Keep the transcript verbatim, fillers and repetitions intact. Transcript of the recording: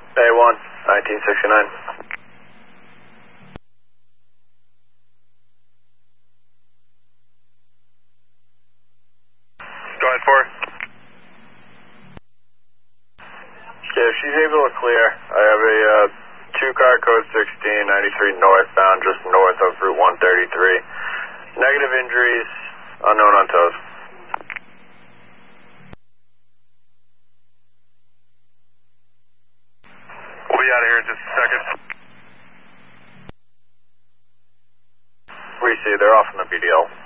A one, nineteen sixty-nine. Go ahead, four. Okay, if she's able to clear, I have a uh, two-car code sixteen, ninety-three northbound, just north of Route one thirty-three. Negative injuries, unknown on toes. We'll be out of here in just a second. We see, they're off in the B D L.